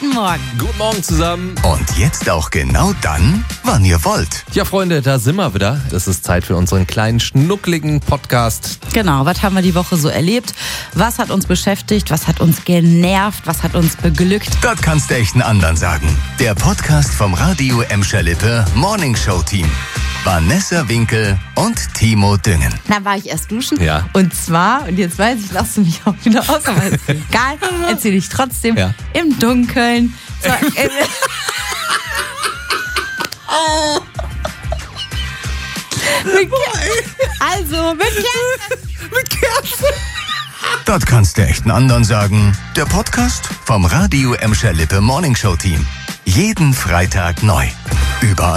Guten Morgen. Guten Morgen zusammen. Und jetzt auch genau dann, wann ihr wollt. Ja, Freunde, da sind wir wieder. Es ist Zeit für unseren kleinen, schnuckligen Podcast. Genau, was haben wir die Woche so erlebt? Was hat uns beschäftigt? Was hat uns genervt? Was hat uns beglückt? Das kannst du echt einen anderen sagen. Der Podcast vom Radio Emscher-Lippe Morning Show Team. Vanessa Winkel und Timo Düngen. Da war ich erst duschen. Ja. Und zwar, und jetzt weiß ich, lachst du mich auch wieder aus, aber ist egal, erzähle ich trotzdem. Ja. Im Dunkeln. So, mit Kerzen. Das kannst du echt einen anderen sagen. Der Podcast vom Radio Emscher-Lippe Morning Show Team. Jeden Freitag neu. Überall.